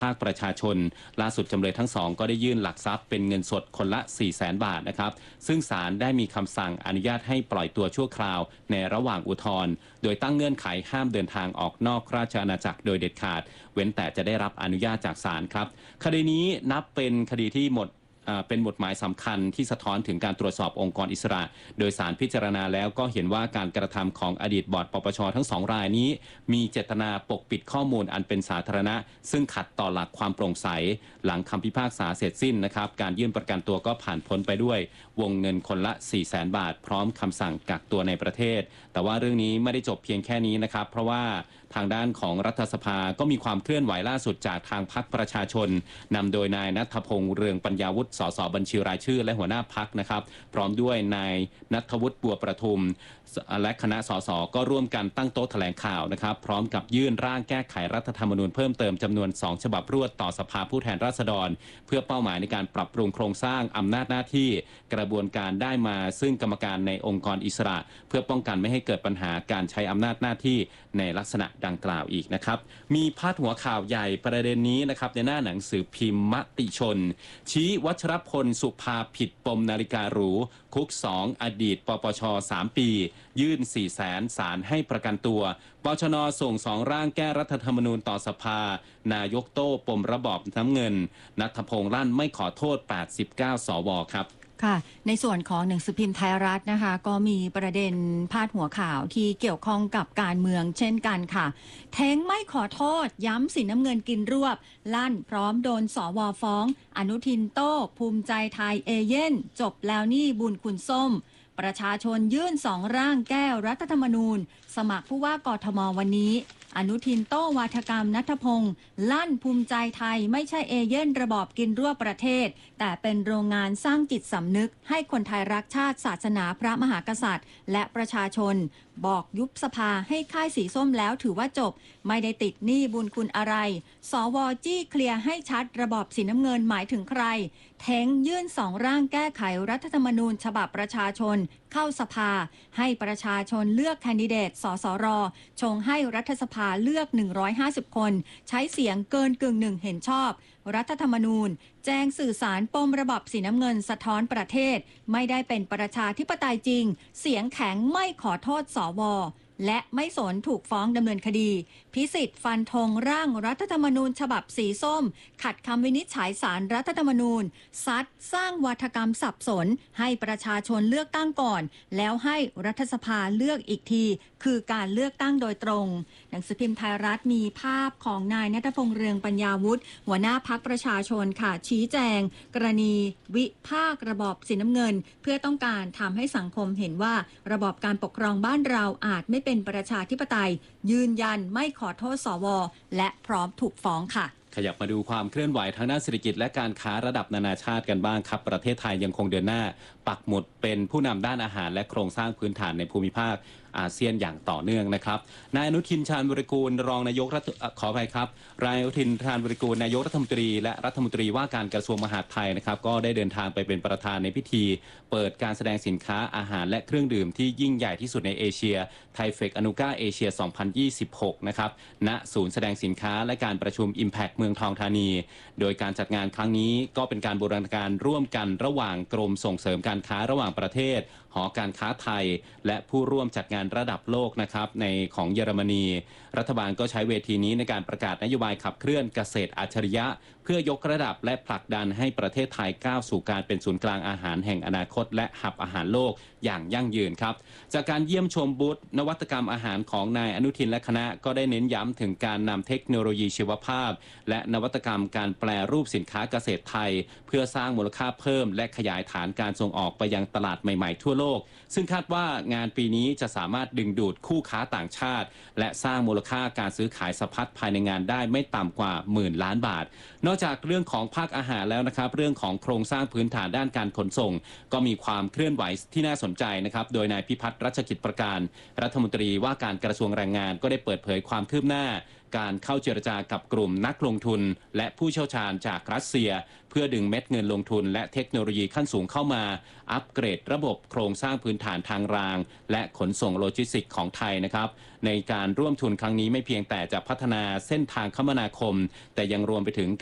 ภาคประชาชนล่าสุดจำเลยทั้งสองก็ได้ยื่นหลักทรัพย์เป็นเงินสดคนละ 400,000 บาทนะครับซึ่งศาลได้มีคำสั่งอนุญาตให้ปล่อยตัวชั่วคราวในระหว่างอุทธรณ์โดยตั้งเงื่อนไขห้ามเดินทางออกนอกราชอาณาจักรโดยเด็ดขาดเว้นแต่จะได้รับอนุญาตจากศาลครับคดีนี้นับเป็นคดีที่เป็นบทหมายสำคัญที่สะท้อนถึงการตรวจสอบองค์กรอิสระโดยศาลพิจารณาแล้วก็เห็นว่าการกระทำของอดีตบอร์ดปปชทั้งสองรายนี้มีเจตนาปกปิดข้อมูลอันเป็นสาธารณะซึ่งขัดต่อหลักความโปร่งใสหลังคำพิพากษาเสร็จสิ้นนะครับการยื่นประกันตัวก็ผ่านพ้นไปด้วยวงเงินคนละ 400,000 บาทพร้อมคำสั่งกักตัวในประเทศแต่ว่าเรื่องนี้ไม่ได้จบเพียงแค่นี้นะครับเพราะว่าทางด้านของรัฐสภาก็มีความเคลื่อนไหวล่าสุดจากทางพรรคประชาชนนำโดยนายณัฐพงษ์เรืองปัญญาวุฒิสสบัญชีรายชื่อและหัวหน้าพรรคนะครับพร้อมด้วยนายณัฐวุฒิบัวประทุมและคณะสสก็ร่วมกันตั้งโต๊ะแถลงข่าวนะครับพร้อมกับยื่นร่างแก้ไขรัฐธรรมนูญเพิ่มเติมจำนวน2ฉบับรวดต่อสภาผู้แทนราษฎรเพื่อเป้าหมายในการปรับปรุงโครงสร้างอำนาจหน้าที่กระบวนการได้มาซึ่งกรรมการในองค์กรอิสระเพื่อป้องกันไม่ให้เกิดปัญหาการใช้อำนาจหน้าที่ในลักษณะดังกล่าวอีกนะครับมีพาดหัวข่าวใหญ่ประเด็นนี้นะครับในหน้าหนังสือพิมพ์มติชนชี้วัชรพลสุภาผิดปมนาฬิกาหรูคุก2อดีตปปช3 ปียื่น 400,000 ศาลให้ประกันตัวปชนส่ง2ร่างแก้รัฐธรรมนูญต่อสภานายกโต้ปมระบอบน้ำเงินณัฐพงษ์ลั่นไม่ขอโทษ89สวครับค่ะในส่วนของหนังสือพิมพ์ไทยรัฐนะคะก็มีประเด็นพาดหัวข่าวที่เกี่ยวข้องกับการเมืองเช่นกันค่ะเท้งไม่ขอโทษย้ำสีน้ำเงินกินรวบลั่นพร้อมโดนสวฟ้องอนุทินโต้ภูมิใจไทยเอเย่นจบแล้วนี่บุญคุณส้มประชาชนยื่น2ร่างแก้รัฐธรรมนูญสมัครผู้ว่ากทมวันนี้อนุทินโต้วาทกรรมณัฐพงษ์ลั่นภูมิใจไทยไม่ใช่เอเย่นระบอบกินรวบประเทศแต่เป็นโรงงานสร้างจิตสำนึกให้คนไทยรักชาติศาสนาพระมหากษัตริย์และประชาชนบอกยุบสภาให้ค่ายสีส้มแล้วถือว่าจบไม่ได้ติดหนี้บุญคุณอะไรสวจี้เคลียร์ให้ชัดระบอบสีน้ำเงินหมายถึงใครเท้งยื่น2ร่างแก้ไขรัฐธรรมนูญฉบับประชาชนเข้าสภาให้ประชาชนเลือกแคนดิเดตสสรชงให้รัฐสภาเลือก150คนใช้เสียงเกินกึ่งหนึ่งเห็นชอบรัฐธรรมนูญแจ้งสื่อสารปมระบอบสีน้ำเงินสะท้อนประเทศไม่ได้เป็นประชาธิปไตยจริงเสียงแข็งไม่ขอโทษสวและไม่สนถูกฟ้องดำเนินคดีพิสิทธิ์ฟันธงร่างรัฐธรรมนูญฉบับสีส้มขัดคำวินิจฉัยศาลรัฐธรรมนูญซัดสร้างวาทกรรมสับสนให้ประชาชนเลือกตั้งก่อนแล้วให้รัฐสภาเลือกอีกทีคือการเลือกตั้งโดยตรงหนังสือพิมพ์ไทยรัฐมีภาพของนายณัฐพงษ์เรืองปัญญาวุฒิหัวหน้าพรรคประชาชนค่ะชี้แจงกรณีวิพากษ์ระบอบสีน้ำเงินเพื่อต้องการทำให้สังคมเห็นว่าระบอบการปกครองบ้านเราอาจไม่เป็นประชาธิปไตยยืนยันไม่ขอโทษสวและพร้อมถูกฟ้องค่ะขยับมาดูความเคลื่อนไหวทางด้านเศรษฐกิจและการค้าระดับนานาชาติกันบ้างครับประเทศไทยยังคงเดินหน้าปักหมุดเป็นผู้นำด้านอาหารและโครงสร้างพื้นฐานในภูมิภาคอาเซียนอย่างต่อเนื่องนะครับนายอนุทินชาญวิรากูลรองนายกขออภัยครับนายอนุทินชาญวิรากูลนายกรัฐมนตรีและรัฐมนตรีว่าการกระทรวงมหาดไทยนะครับก็ได้เดินทางไปเป็นประธานในพิธีเปิดการแสดงสินค้าอาหารและเครื่องดื่มที่ยิ่งใหญ่ที่สุดในเอเชียไทเฟกอนุก้าเอเชีย 2026 นะครับณศูนย์แสดงสินค้าและการประชุม Impact เมืองทองธานีโดยการจัดงานครั้งนี้ก็เป็นการบูรณาการร่วมกันระหว่างกรมส่งเสริมการค้าระหว่างประเทศหอการค้าไทยและผู้ร่วมจัดงานระดับโลกนะครับในของเยอรมนีรัฐบาลก็ใช้เวทีนี้ในการประกาศนโยบายขับเคลื่อนเกษตรอัจฉริยะเพื่อยกระดับและผลักดันให้ประเทศไทยก้าวสู่การเป็นศูนย์กลางอาหารแห่งอนาคตและหับอาหารโลกอย่างยั่งยืนครับจากการเยี่ยมชมบูธนวัตกรรมอาหารของนายอนุทินและคณะก็ได้เน้นย้ำถึงการนำเทคโนโลยีชีวภาพและนวัตกรรมการแปรรูปสินค้าเกษตรไทยเพื่อสร้างมูลค่าเพิ่มและขยายฐานการส่งออกไปยังตลาดใหม่ๆทั่วโลกซึ่งคาดว่างานปีนี้จะสามารถดึงดูดคู่ค้าต่างชาติและสร้างมูลค่าการซื้อขายสะพัดภายในงานได้ไม่ต่ำกว่า10,000 ล้านบาทนอกจากจากเรื่องของภาคอาหารแล้วนะครับเรื่องของโครงสร้างพื้นฐานด้านการขนส่งก็มีความเคลื่อนไหวที่น่าสนใจนะครับโดยนายพิพัฒน์รัชกิจประการรัฐมนตรีว่าการกระทรวงแรงงานก็ได้เปิดเผยความคืบหน้าการเข้าเจรจากับกลุ่มนักลงทุนและผู้เชี่ยวชาญจากรัสเซียเพื่อดึงเม็ดเงินลงทุนและเทคโนโลยีขั้นสูงเข้ามาอัปเกรดระบบโครงสร้างพื้นฐานทางรางและขนส่งโลจิสติกส์ของไทยนะครับในการร่วมทุนครั้งนี้ไม่เพียงแต่จะพัฒนาเส้นทางคมนาคมแต่ยังรวมไปถึง